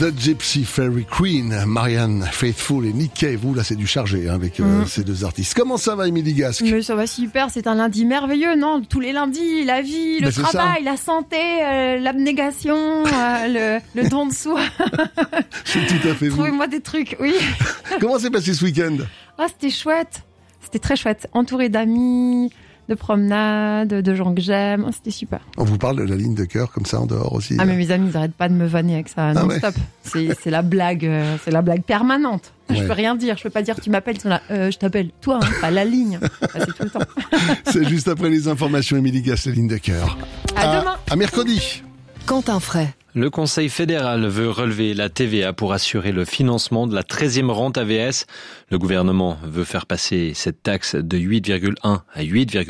The Gypsy Fairy Queen, Marianne Faithfull et Nick Cave. Là, c'est du chargé avec ces deux artistes. Comment ça va, Émilie Gasque? Mais ça va super, c'est un lundi merveilleux, non? Tous les lundis, la vie, le travail, la santé, l'abnégation, le don de soi. C'est tout à fait vous. Trouvez-moi des trucs, oui. Comment s'est passé ce week-end? Ah, c'était chouette. C'était très chouette. Entouré d'amis, de promenades, de gens que j'aime. C'était super. On vous parle de la ligne de cœur comme ça en dehors aussi. Ah, mais mes amis, ils n'arrêtent pas de me vanner avec ça non-stop. C'est la blague, permanente. Ouais. Je peux rien dire. Je peux pas dire tu m'appelles. Ils sont là. Je t'appelle toi, pas la ligne. C'est tout le temps. C'est juste après les informations, Émilie Gasque, la ligne de cœur. À demain. À mercredi. Quentin Fray. Le Conseil fédéral veut relever la TVA pour assurer le financement de la 13e rente AVS. Le gouvernement veut faire passer cette taxe de 8,1 à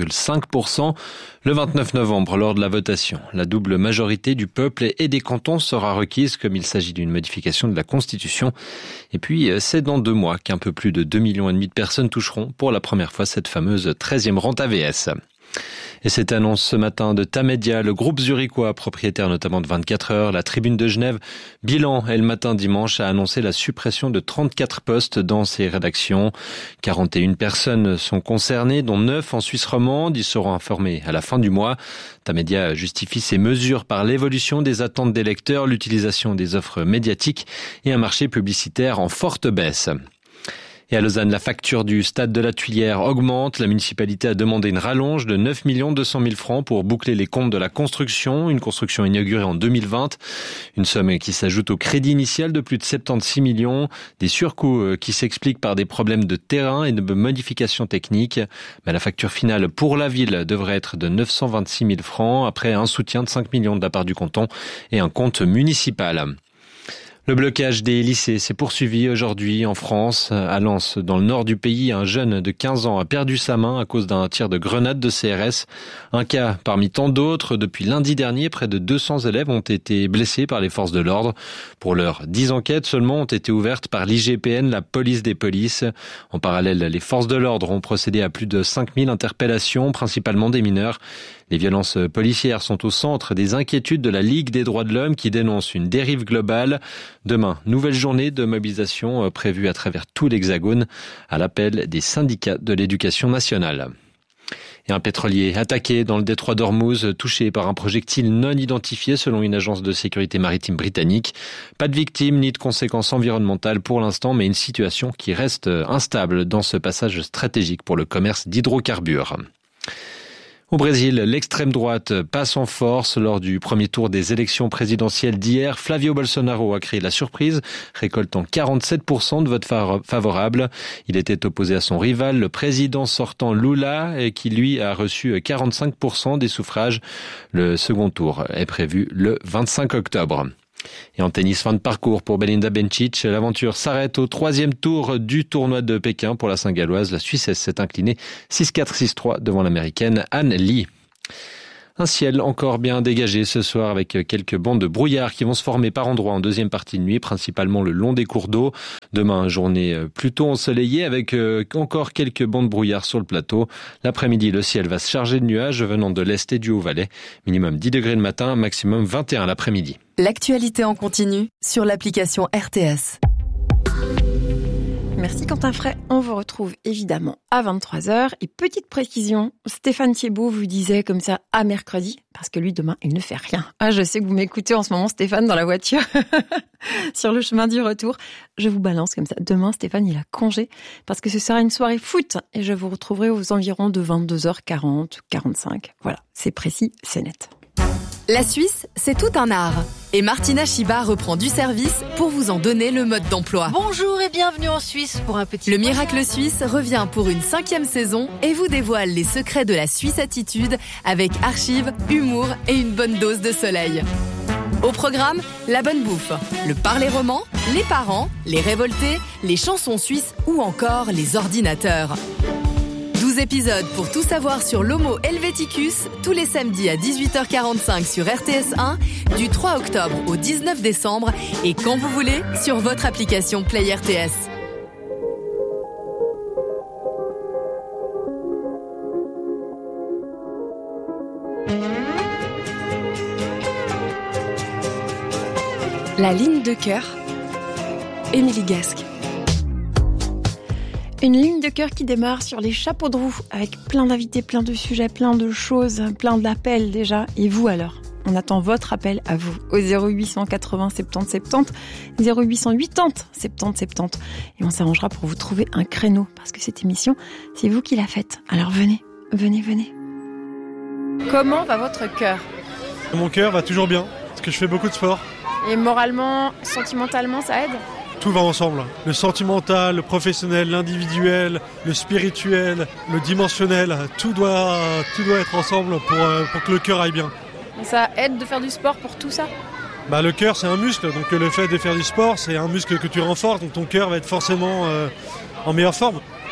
8,5% le 29 novembre lors de la votation. La double majorité du peuple et des cantons sera requise comme il s'agit d'une modification de la Constitution. Et puis, c'est dans 2 mois qu'un peu plus de 2,5 millions de personnes toucheront pour la première fois cette fameuse 13e rente AVS. Et cette annonce ce matin de Tamedia, le groupe zurichois, propriétaire notamment de 24 heures, la Tribune de Genève, Bilan et le matin dimanche a annoncé la suppression de 34 postes dans ses rédactions. 41 personnes sont concernées, dont 9 en Suisse romande. Ils seront informés à la fin du mois. Tamedia justifie ces mesures par l'évolution des attentes des lecteurs, l'utilisation des offres médiatiques et un marché publicitaire en forte baisse. Et à Lausanne, la facture du stade de la Tuilière augmente. La municipalité a demandé une rallonge de 9 200 000 francs pour boucler les comptes de la construction. Une construction inaugurée en 2020. Une somme qui s'ajoute au crédit initial de plus de 76 millions. Des surcoûts qui s'expliquent par des problèmes de terrain et de modifications techniques. Mais la facture finale pour la ville devrait être de 926 000 francs après un soutien de 5 millions de la part du canton et un compte municipal. Le blocage des lycées s'est poursuivi aujourd'hui en France. À Lens, dans le nord du pays, un jeune de 15 ans a perdu sa main à cause d'un tir de grenade de CRS. Un cas parmi tant d'autres. Depuis lundi dernier, près de 200 élèves ont été blessés par les forces de l'ordre. Pour l'heure, 10 enquêtes seulement ont été ouvertes par l'IGPN, la police des polices. En parallèle, les forces de l'ordre ont procédé à plus de 5000 interpellations, principalement des mineurs. Les violences policières sont au centre des inquiétudes de la Ligue des droits de l'homme qui dénonce une dérive globale. Demain, nouvelle journée de mobilisation prévue à travers tout l'Hexagone à l'appel des syndicats de l'éducation nationale. Et un pétrolier attaqué dans le détroit d'Ormuz, touché par un projectile non identifié selon une agence de sécurité maritime britannique. Pas de victimes ni de conséquences environnementales pour l'instant, mais une situation qui reste instable dans ce passage stratégique pour le commerce d'hydrocarbures. Au Brésil, l'extrême droite passe en force lors du premier tour des élections présidentielles d'hier. Flavio Bolsonaro a créé la surprise, récoltant 47% de votes favorables. Il était opposé à son rival, le président sortant Lula, qui lui a reçu 45% des suffrages. Le second tour est prévu le 25 octobre. Et en tennis, fin de parcours pour Belinda Bencic. L'aventure s'arrête au 3e tour du tournoi de Pékin pour la Saint-Galloise. La Suissesse s'est inclinée 6-4, 6-3 devant l'Américaine Anne Lee. Un ciel encore bien dégagé ce soir avec quelques bancs de brouillard qui vont se former par endroits en deuxième partie de nuit, principalement le long des cours d'eau. Demain, journée plutôt ensoleillée avec encore quelques bancs de brouillard sur le plateau. L'après-midi, le ciel va se charger de nuages venant de l'est et du Haut-Valais. Minimum 10 degrés le matin, maximum 21 l'après-midi. L'actualité en continu sur l'application RTS. Merci Quentin Fray. On vous retrouve évidemment à 23h. Et petite précision, Stéphane Thiebaud vous disait comme ça à mercredi, parce que lui demain il ne fait rien. Ah, je sais que vous m'écoutez en ce moment Stéphane dans la voiture, sur le chemin du retour. Je vous balance comme ça. Demain Stéphane il a congé, parce que ce sera une soirée foot. Et je vous retrouverai aux environs de 22h40, 45. Voilà, c'est précis, c'est net. La Suisse, c'est tout un art. Et Martina Chiba reprend du service pour vous en donner le mode d'emploi. Bonjour et bienvenue en Suisse pour un petit... Le Miracle Suisse revient pour une 5e saison et vous dévoile les secrets de la Suisse attitude avec archives, humour et une bonne dose de soleil. Au programme, la bonne bouffe, le parler roman, les parents, les révoltés, les chansons suisses ou encore les ordinateurs. 12 épisodes pour tout savoir sur l'Homo Helveticus, tous les samedis à 18h45 sur RTS1, du 3 octobre au 19 décembre et quand vous voulez sur votre application Play RTS. La ligne de cœur Émilie Gasque. Une ligne de cœur qui démarre sur les chapeaux de roue avec plein d'invités, plein de sujets, plein de choses, plein d'appels déjà. Et vous alors ? On attend votre appel à vous au 0880 70 70, 0880 70 70. Et on s'arrangera pour vous trouver un créneau parce que cette émission, c'est vous qui la faites. Alors venez. Comment va votre cœur ? Mon cœur va toujours bien parce que je fais beaucoup de sport. Et moralement, sentimentalement, ça aide ? Tout va ensemble. Le sentimental, le professionnel, l'individuel, le spirituel, le dimensionnel, tout doit être ensemble pour que le cœur aille bien. Et ça aide de faire du sport pour tout ça ? Le cœur, c'est un muscle, donc le fait de faire du sport, c'est un muscle que tu renforces, donc ton cœur va être forcément en meilleure forme.